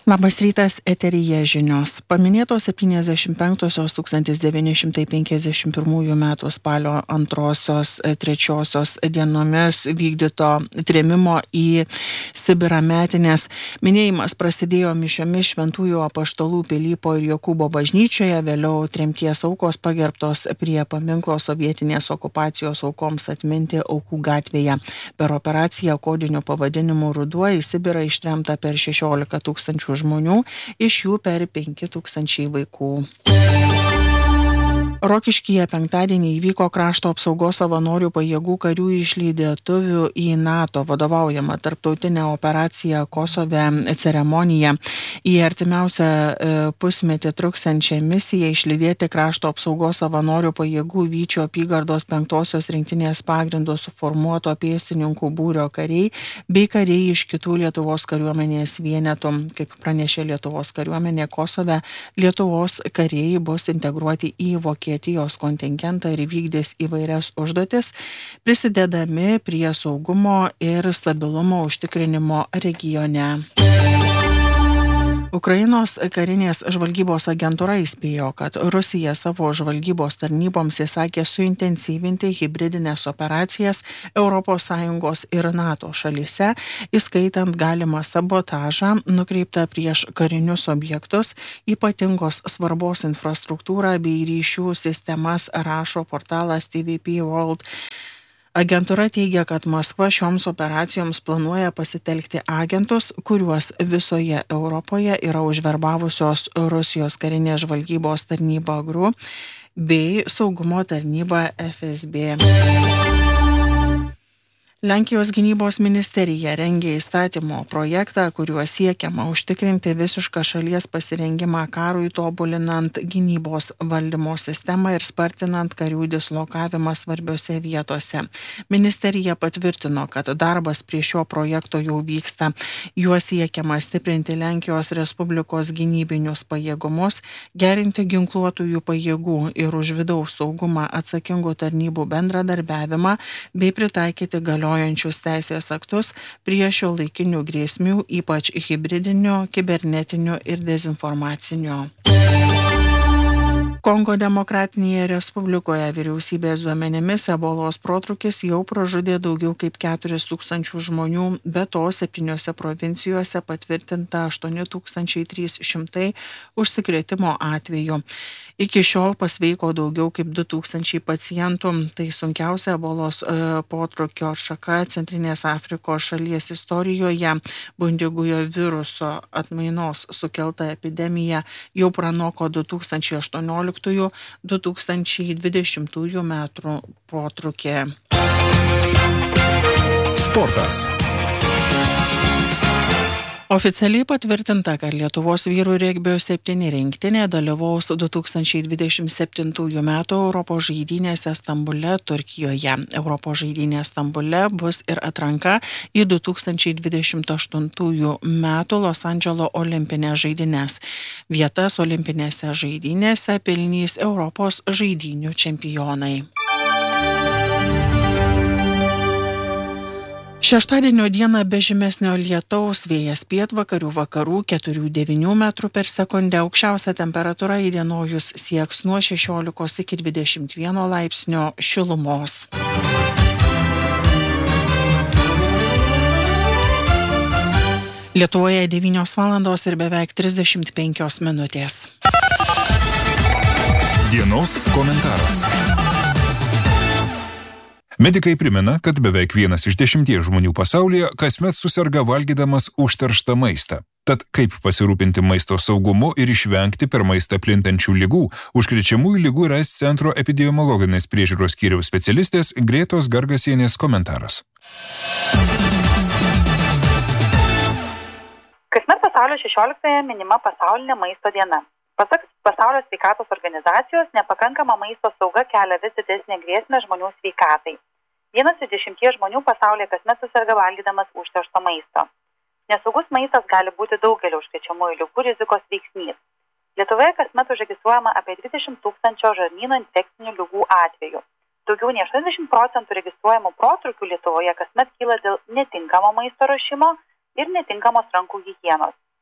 Labas rytas, eteryje žinios. Paminėtos 75-osios 1951 metų spalio 2-3 dienomis vykdyto trėmimo į Sibirą metinės. Minėjimas prasidėjo mišiomis Šventųjų Apaštalų Pilypo ir Jokūbo bažnyčioje, vėliau tremties aukos pagerbtos prie paminklo sovietinės okupacijos aukoms atminti Aukų gatvėje. Per operaciją kodiniu pavadinimu Ruduo į Sibirą ištremta per 16 000 žmonių, iš jų per 5 000 vaikų. Rokiškyje penktadienį įvyko krašto apsaugos savanorių pajėgų karių išlydėtuvių į NATO vadovaujamą tarptautinę operaciją Kosove ceremonija. Į artimiausią pusmetį truksiančią misiją išlydėti krašto apsaugos savanorių pajėgų Vyčio apygardos 5-osios rinktinės pagrindų suformuoto pėstininkų būrio kariai bei kariai iš kitų Lietuvos kariuomenės vienetų. Kaip pranešė Lietuvos kariuomenė Kosove, Lietuvos kariai bus integruoti į Vokietijos kontingentą ir vykdys įvairias užduotis, prisidedami prie saugumo ir stabilumo užtikrinimo regione. Ukrainos karinės žvalgybos agentūra įspėjo, kad Rusija savo žvalgybos tarnyboms įsakė suintensyvinti hibridinės operacijas ES ir NATO šalyse, įskaitant galimą sabotažą nukreiptą prieš karinius objektus, ypatingos svarbos infrastruktūrą bei ryšių sistemas, rašo portalas TVP World. Agentūra teigia, kad Maskva šioms operacijoms planuoja pasitelkti agentus, kuriuos visoje Europoje yra užverbavusios Rusijos karinės žvalgybos tarnyba GRU bei saugumo tarnyba FSB. Lenkijos gynybos ministerija rengė įstatymo projektą, kuriuo siekiama užtikrinti visišką šalies pasirengimą karui, tobulinant gynybos valdymo sistemą ir spartinant karių dislokavimą svarbiose vietose. Ministerija patvirtino, kad darbas prie šio projekto jau vyksta. Juo siekiama stiprinti Lenkijos Respublikos gynybinius pajėgumus, gerinti ginkluotųjų pajėgų ir už vidaus saugumą atsakingų tarnybų bendradarbiavimą bei pritaikyti galiojančius teisės aktus prie šiuolaikinių grėsmių, ypač hibridinio, kibernetinio ir dezinformacinio. Kongo Demokratinėje Respublikoje vyriausybės duomenimis ebolos protrūkis jau pražudė daugiau kaip 4 000 žmonių, be to 7 provincijose patvirtinta 8300 užsikrėtimo atvejų. Iki šiol pasveiko daugiau kaip 2000 pacientų. Tai sunkiausia ebolos protrūkio šaka Centrinės Afrikos šalies istorijoje. Bundigujo viruso atmainos sukelta epidemija jau pranoko 2018-2020 metų protrūkį. Sportas. Oficialiai patvirtinta, kad Lietuvos vyrų regbio 7 rinktinė dalyvaus 2027 metų Europos žaidynėse Stambule, Turkijoje. Europos žaidynės Stambule bus ir atranka į 2028 metų Los Andželo olimpinės žaidynės. Vietas olimpinėse žaidynėse pelnys Europos žaidynių čempionai. Šeštadienio dieną be žymesnio lietaus, vėjas pietvakarių vakarų 4–9 metrų per sekundę, aukščiausia temperatūra įdienojus sieks nuo 16 iki 21 laipsnio šilumos. Lietuvoje 9 valandos ir beveik 35 minutės. Dienos komentaras. Medikai primena, kad beveik 1 iš 10 žmonių pasaulyje kasmet suserga valgydamas užterštą maistą. Tad kaip pasirūpinti maisto saugumu ir išvengti per maistą plintančių ligų, užkrečiamųjų ligų ir AIDS centro epidemiologinės priežiūros skyriaus specialistės Gretos Gargasienės komentaras. Kasmet pasaulio 16-ąją minima pasaulinė maisto diena. Pasak Pasaulio sveikatos organizacijos, nepakankama maisto sauga kelia vis didesnę grėsmę žmonių sveikatai. 1 iš 10 žmonių pasaulyje kasmet suserga valgydamas užteršto maisto. Nesaugus maistas gali būti daugelio užkrečiamųjų ligų rizikos veiksnys. Lietuvoje kasmet užregistruojama apie 20 000 žarnyno infekcinių ligų atvejų. Daugiau nei 80% registruojamų protrūkių Lietuvoje kasmet kyla dėl netinkamo maisto ruošimo ir netinkamos rankų higienos.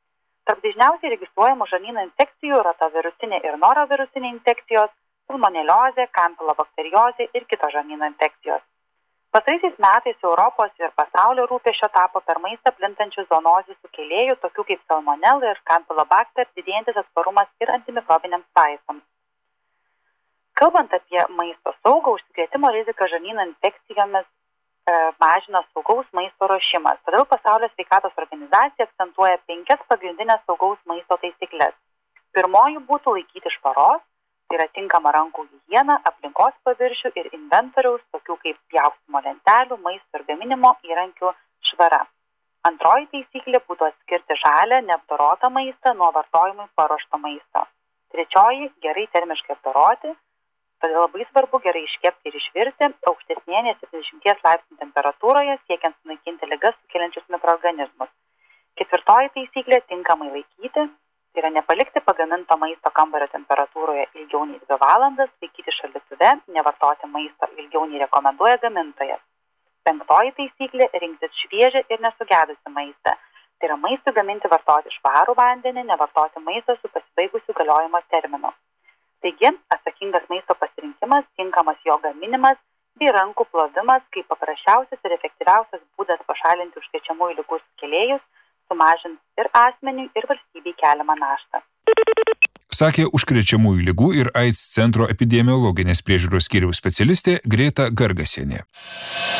Tarp dažniausiai registruojamų žarnyno infekcijų rotavirusinė ir norovirusinė infekcijos, salmoneliozė, kampilobakteriozė ir kitos žarnyno infekcijos. Pastaraisiais metais Europos ir pasaulio rūpesčio tapo per maistą plintančių zoonozių sukėlėjų, tokių kaip salmonella ir kampilobakter, didėjantis atsparumas ir antimikrobiniams vaistams. Kalbant apie maisto saugą, užsikrėtimo riziką žarnyno infekcijomis mažina saugaus maisto ruošimas. Todėl Pasaulio sveikatos organizacija akcentuoja 5 pagrindinės saugaus maisto taisyklės. Pirmoji būtų laikyti švaros, tai yra tinkama rankų higiena, aplinkos paviršių ir inventoriaus, tokių kaip pjaustymo lentelių, maisto ir gaminimo įrankių švara. Antroji taisyklė būtų atskirti žalią, neapdorotą maistą nuo vartojimui paruošto maisto. Trečioji – gerai termiškai apdoroti. Todėl labai svarbu gerai iškepti ir išvirti aukštesnėje nei 70 laipsnių temperatūroje, siekiant sunaikinti ligas sukeliančius mikroorganizmus. Ketvirtoji taisyklė – tinkamai laikyti, tai yra nepalikti pagaminto maisto kambario temperatūroje ilgiau nei 2 valandas, laikyti šaldytuve, nevartoti maisto ilgiau nei rekomenduoja gamintojas. Penktoji taisyklė – rinktis šviežią ir nesugedusią maistą, tai yra maistui gaminti vartoti švarų vandenį, nevartoti maistą su pasibaigusiu galiojimo terminu. Taigi, atsakingas maisto pasirinkimas, tinkamas jo gaminimas bei rankų plovimas kaip paprasčiausias ir efektyviausias būdas pašalinti užkrečiamųjų ligų sukėlėjus, sumažins ir asmeniui, ir valstybei keliamą naštą. Sakė užkrečiamųjų ligų ir AIDS centro epidemiologinės priežiūros skyriaus specialistė Greta Gargasienė.